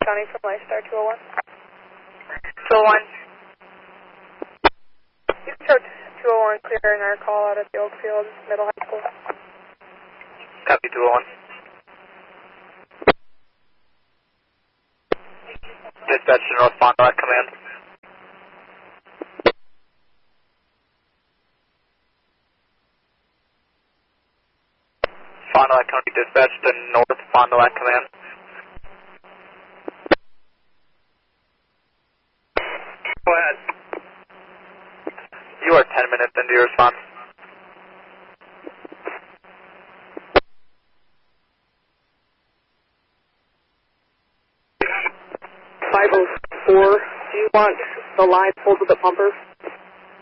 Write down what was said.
County from Lifestar 201. 201. You start 201 clearing our call out at the Oakfield Middle High School. Copy 201. Dispatch to North Fond du Lac Command. Fond du Lac County Dispatch to North Fond du Lac Command. Go ahead. You are 10 minutes into your response. Do you want the line pulled to the pumper?